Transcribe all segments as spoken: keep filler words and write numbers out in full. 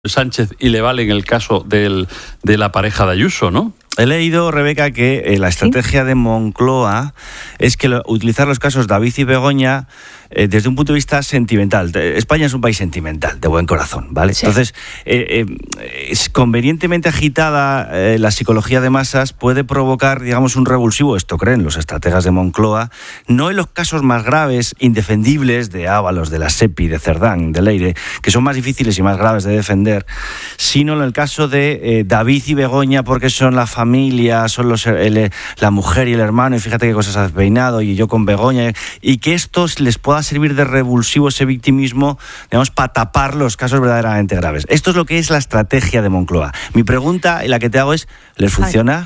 Sánchez y le vale en el caso del, de la pareja de Ayuso, ¿no? He leído, Rebeca, que eh, la estrategia ¿Sí? de Moncloa es que lo, utilizar los casos David y Begoña eh, desde un punto de vista sentimental. España es un país sentimental, de buen corazón, ¿vale? Sí. Entonces, eh, eh, es convenientemente agitada eh, la psicología de masas puede provocar, digamos, un revulsivo, esto creen los estrategas de Moncloa, no en los casos más graves, indefendibles de Ábalos, de la SEPI, de Cerdán, de Leire, que son más difíciles y más graves de defender, sino en el caso de eh, David y Begoña, porque son la familia, son los, el, la mujer y el hermano, y fíjate qué cosas has peinado, y yo con Begoña, y que esto les pueda servir de revulsivo, ese victimismo, digamos, para tapar los casos verdaderamente graves. Esto es lo que es la estrategia de Moncloa. Mi pregunta, y la que te hago es, ¿les funciona?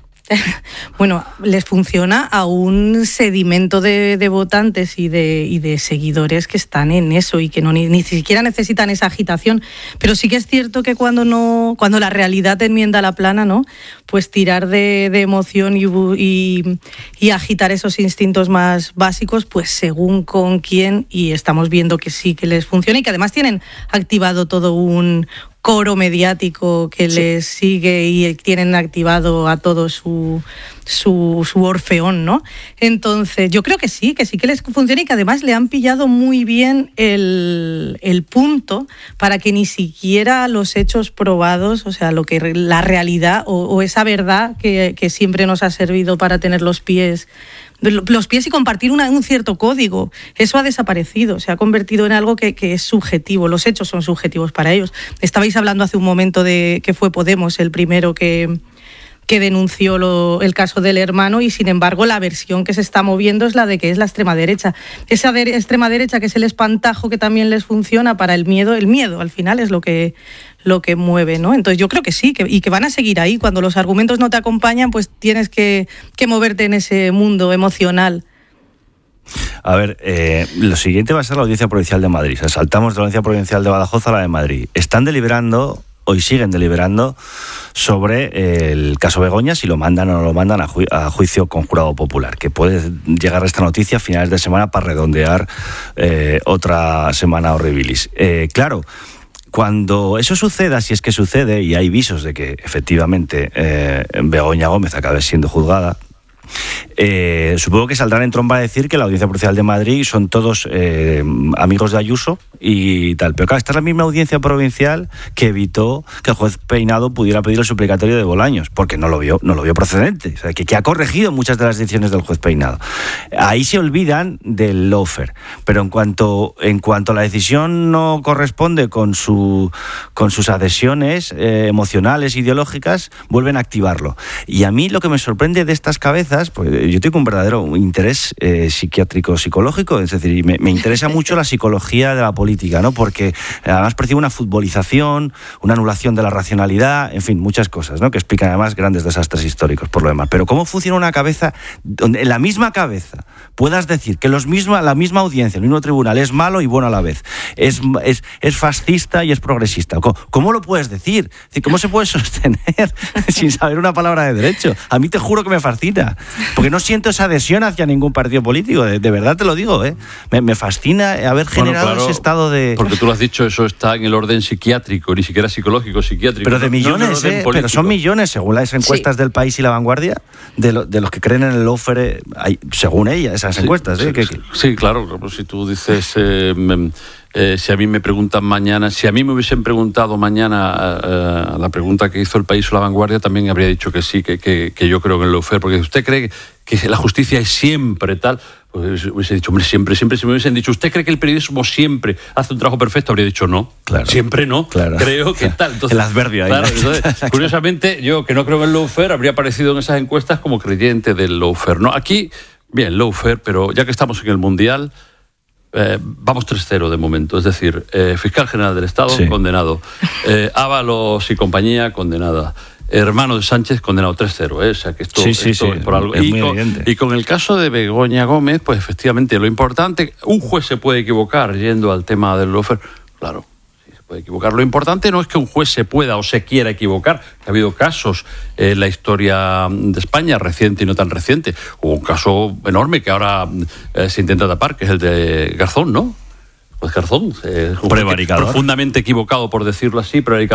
Bueno, les funciona a un sedimento de, de votantes y de, y de seguidores que están en eso y que no ni, ni siquiera necesitan esa agitación. Pero sí que es cierto que cuando no, cuando la realidad enmienda la plana, ¿no? Pues tirar de, de emoción y, y, y agitar esos instintos más básicos, pues según con quién, y estamos viendo que sí que les funciona y que además tienen activado todo un coro mediático que sí. les sigue y tienen activado a todo su, su, su orfeón, ¿no? Entonces, yo creo que sí, que sí que les funciona y que además le han pillado muy bien el, el punto para que ni siquiera los hechos probados, o sea, lo que la realidad o, o esa verdad que, que siempre nos ha servido para tener los pies los pies y compartir una, un cierto código, eso ha desaparecido, se ha convertido en algo que, que es subjetivo, los hechos son subjetivos para ellos. Estabais hablando hace un momento de que fue Podemos el primero que, que denunció lo, el caso del hermano y sin embargo la versión que se está moviendo es la de que es la extrema derecha. Esa de, extrema derecha que es el espantajo que también les funciona para el miedo, el miedo al final es lo que lo que mueve, ¿no? Entonces yo creo que sí, que, y que van a seguir ahí. Cuando los argumentos no te acompañan, pues tienes que, que moverte en ese mundo emocional. A ver, eh, lo siguiente va a ser la Audiencia Provincial de Madrid. O sea, saltamos de la Audiencia Provincial de Badajoz a la de Madrid. Están deliberando, hoy siguen deliberando, sobre el caso Begoña, si lo mandan o no lo mandan a, ju- a juicio con jurado popular, que puede llegar esta noticia a finales de semana para redondear eh, otra semana horribilis. Eh, claro, cuando eso suceda, si es que sucede, y hay visos de que efectivamente eh, Begoña Gómez acabe siendo juzgada, Eh, supongo que saldrán en tromba a decir que la Audiencia Provincial de Madrid son todos eh, amigos de Ayuso y tal. Pero claro, esta es la misma Audiencia Provincial que evitó que el juez Peinado pudiera pedir el suplicatorio de Bolaños, porque no lo vio, no lo vio procedente. O sea, que, que ha corregido muchas de las decisiones del juez Peinado. Ahí se olvidan del lawfare. Pero en cuanto, en cuanto la decisión no corresponde con, su, con sus adhesiones eh, emocionales, ideológicas, vuelven a activarlo. Y a mí lo que me sorprende de estas cabezas, pues yo tengo un verdadero interés eh, psiquiátrico psicológico, es decir, me, me interesa mucho la psicología de la política, ¿no? Porque además percibo una futbolización, una anulación de la racionalidad, en fin, muchas cosas, ¿no? Que explican además grandes desastres históricos por lo demás. Pero ¿cómo funciona una cabeza donde en la misma cabeza puedas decir que los misma, la misma audiencia, el mismo tribunal es malo y bueno a la vez, es, es, es fascista y es progresista? ¿Cómo, cómo lo puedes decir? ¿Cómo se puede sostener sin saber una palabra de derecho? A mí te juro que me fascina. Porque no siento esa adhesión hacia ningún partido político, de, de verdad te lo digo, ¿eh? Me, me fascina haber generado bueno, claro, ese estado de... Porque tú lo has dicho, eso está en el orden psiquiátrico, ni siquiera psicológico, psiquiátrico. Pero de millones, no, no ¿eh? Pero son millones, según las encuestas sí. del País y La Vanguardia, de, lo, de los que creen en el lawfare, hay, según ella, esas sí, encuestas. Sí, ¿eh? sí, que, sí, claro, si tú dices... Eh, me, Eh, si a mí me preguntan mañana, si a mí me hubiesen preguntado mañana uh, la pregunta que hizo El País o La Vanguardia, también habría dicho que sí, que, que, que yo creo en el lawfare, porque usted cree que la justicia es siempre tal, pues hubiese dicho, hombre, siempre, siempre, si me hubiesen dicho, ¿usted cree que el periodismo siempre hace un trabajo perfecto? Habría dicho no, claro, siempre no, claro, creo que claro. tal. Entonces, el adverbio ahí. Claro, entonces, curiosamente, yo que no creo en el lawfare, habría aparecido en esas encuestas como creyente del lawfare, ¿no? Aquí, bien, lawfare, pero ya que estamos en el Mundial... Eh, vamos tres cero de momento, es decir, eh, fiscal general del Estado, sí. condenado, eh, Ábalos y compañía, condenada, hermano de Sánchez, condenado tres cero, ¿eh? O sea que esto, sí, sí, esto sí, es por algo. Es y, muy con, evidente. y con el caso de Begoña Gómez, pues efectivamente lo importante, un juez se puede equivocar yendo al tema del lawfare, claro. Puede equivocar. Lo importante no es que un juez se pueda o se quiera equivocar, que ha habido casos en la historia de España, reciente y no tan reciente. Hubo un caso enorme que ahora eh, se intenta tapar, que es el de Garzón, ¿no? Juez Garzón, eh, prevaricador, profundamente equivocado por decirlo así, prevaricador.